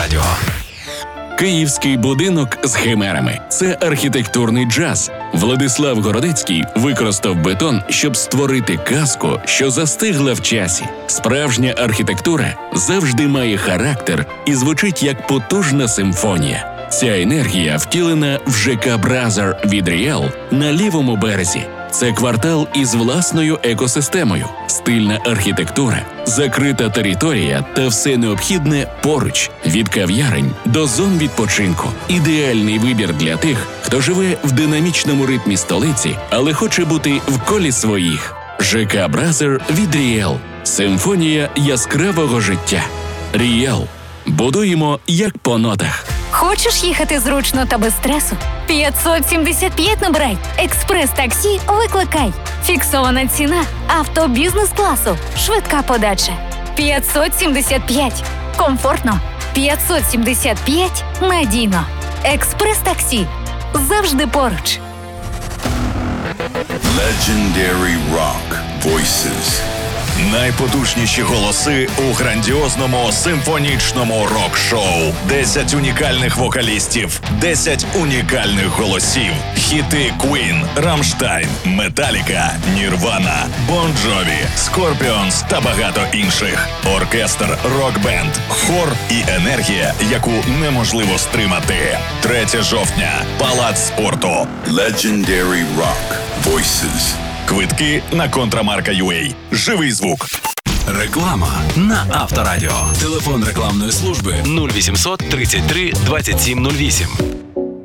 Авторадіо. Київський будинок з химерами – це архітектурний джаз. Владислав Городецький використав бетон, щоб створити казку, що застигла в часі. Справжня архітектура завжди має характер і звучить як потужна симфонія. Ця енергія втілена в ЖК «Бразер» від Ріел на лівому березі. Це квартал із власною екосистемою, стильна архітектура, закрита територія та все необхідне поруч – від кав'ярень до зон відпочинку. Ідеальний вибір для тих, хто живе в динамічному ритмі столиці, але хоче бути в колі своїх. ЖК «Бразер» від Ріел. Симфонія яскравого життя. Ріел. Будуємо як по нотах. Хочеш їхати зручно та без стресу? 575 набирай. Експрес-таксі викликай. Фіксована ціна авто бізнес-класу. Швидка подача. 575. Комфортно. 575. Надійно. Експрес-таксі. Завжди поруч. Legendary Rock Voices. Найпотужніші голоси у грандіозному симфонічному рок-шоу. 10 унікальних вокалістів, 10 унікальних голосів. Хіти Queen, Rammstein, Metallica, Nirvana, Bon Jovi, Scorpions та багато інших. Оркестр, рок-бенд, хор і енергія, яку неможливо стримати. 3 жовтня. Палац спорту. Legendary Rock Voices. Квитки на Контрамарка.ua. Живий звук. Реклама на Авторадіо. Телефон рекламної служби 0800 33 27 08.